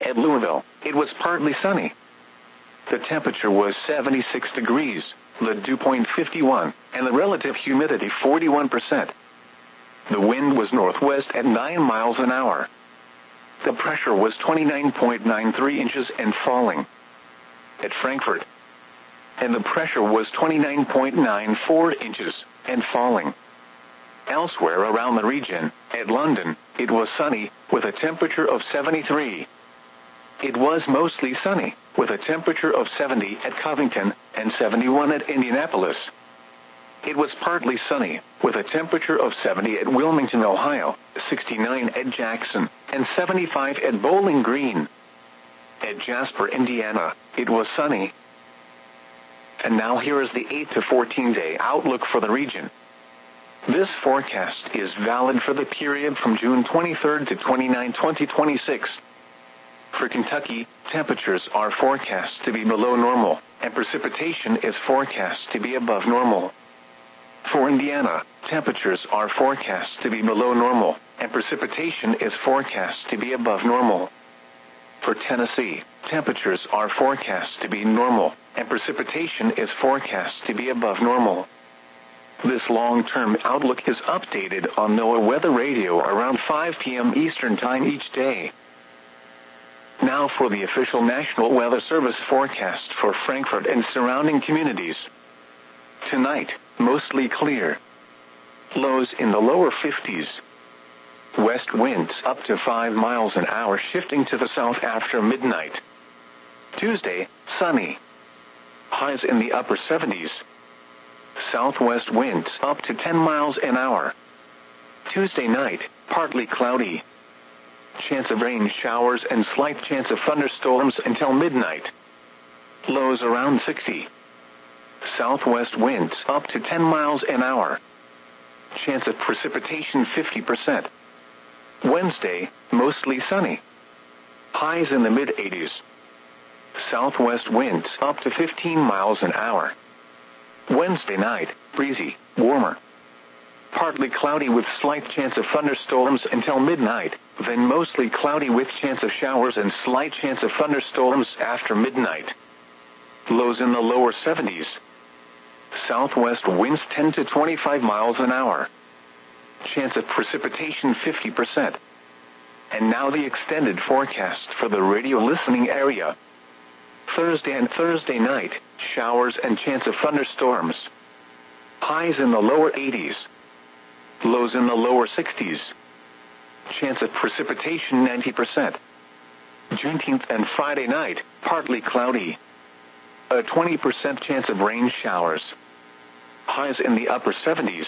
At Louisville, it was partly sunny. The temperature was 76 degrees, the dew point 51, and the relative humidity 41%. The wind was northwest at 9 miles an hour. The pressure was 29.93 inches and falling. At Frankfurt, and the pressure was 29.94 inches and falling. Elsewhere around the region, at London, it was sunny, with a temperature of 73. It was mostly sunny, with a temperature of 70 at Covington and 71 at Indianapolis. It was partly sunny, with a temperature of 70 at Wilmington, Ohio, 69 at Jackson, and 75 at Bowling Green. At Jasper, Indiana, it was sunny. And now here is the 8 to 14-day outlook for the region. This forecast is valid for the period from June 23 to 29, 2026. For Kentucky, temperatures are forecast to be below normal, and precipitation is forecast to be above normal. For Indiana, temperatures are forecast to be below normal, and precipitation is forecast to be above normal. For Tennessee, temperatures are forecast to be normal, and precipitation is forecast to be above normal. This long-term outlook is updated on NOAA Weather Radio around 5 p.m. Eastern Time each day. Now for the official National Weather Service forecast for Frankfurt and surrounding communities. Tonight, mostly clear. Lows in the lower 50s. West winds up to 5 miles an hour shifting to the south after midnight. Tuesday, sunny. Highs in the upper 70s. Southwest winds up to 10 miles an hour. Tuesday night, partly cloudy. Chance of rain showers and slight chance of thunderstorms until midnight. Lows around 60. Southwest winds up to 10 miles an hour. Chance of precipitation 50%. Wednesday, mostly sunny. Highs in the mid-80s. Southwest winds up to 15 miles an hour. Wednesday night, breezy, warmer. Partly cloudy with slight chance of thunderstorms until midnight, then mostly cloudy with chance of showers and slight chance of thunderstorms after midnight. Lows in the lower 70s. Southwest winds 10 to 25 miles an hour. Chance of precipitation 50%. And now the extended forecast for the radio listening area. Thursday and Thursday night, showers and chance of thunderstorms. Highs in the lower 80s. Lows in the lower 60s. Chance of precipitation 90%. Juneteenth and Friday night, partly cloudy. A 20% chance of rain showers. Highs in the upper 70s.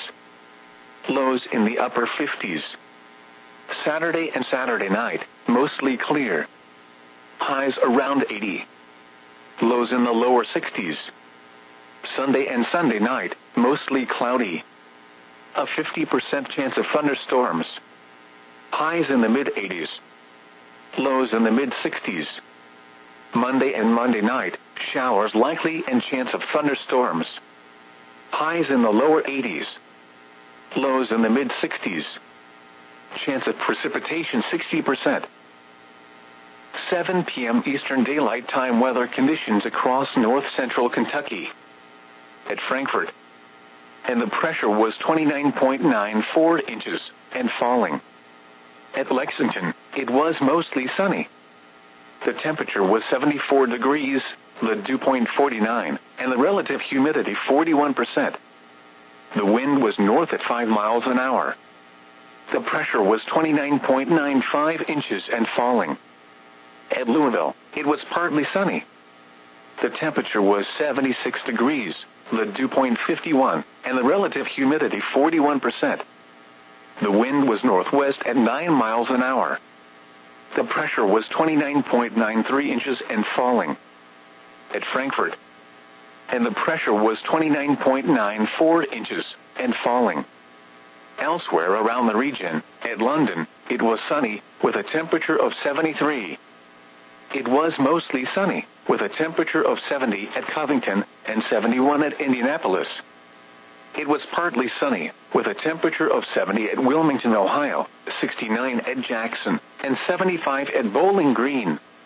Lows in the upper 50s. Saturday and Saturday night, mostly clear. Highs around 80. Lows in the lower 60s. Sunday and Sunday night, mostly cloudy. A 50% chance of thunderstorms. Highs in the mid-80s. Lows in the mid-60s. Monday and Monday night, showers likely and chance of thunderstorms. Highs in the lower 80s. Lows in the mid-60s. Chance of precipitation 60%. 7 p.m. Eastern Daylight Time weather conditions across north-central Kentucky. At Frankfurt, and the pressure was 29.94 inches and falling. At Lexington, it was mostly sunny. The temperature was 74 degrees, the dew point 49, and the relative humidity 41%. The wind was north at 5 miles an hour. The pressure was 29.95 inches and falling. At Louisville, it was partly sunny. The temperature was 76 degrees, the dew point 51, and the relative humidity 41%. The wind was northwest at 9 miles an hour. The pressure was 29.93 inches and falling. At Frankfurt, and the pressure was 29.94 inches and falling. Elsewhere around the region, at London, it was sunny, with a temperature of 73. It was mostly sunny, with a temperature of 70 at Covington and 71 at Indianapolis. It was partly sunny, with a temperature of 70 at Wilmington, Ohio, 69 at Jackson, and 75 at Bowling Green.